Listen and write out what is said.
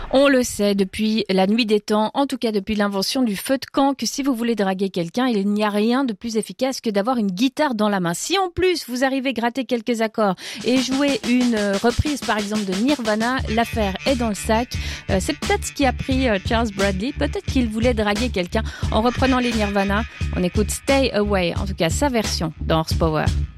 On le sait depuis la nuit des temps, en tout cas depuis l'invention du feu de camp, que si vous voulez draguer quelqu'un, il n'y a rien de plus efficace que d'avoir une guitare dans la main. Si en plus vous arrivez à gratter quelques accords et jouer une reprise par exemple de Nirvana, l'affaire est dans le sac. C'est peut-être ce qui a pris Charles Bradley, peut-être qu'il voulait draguer quelqu'un en reprenant les Nirvana. On écoute Stay Away, en tout cas sa version dans Horsepower.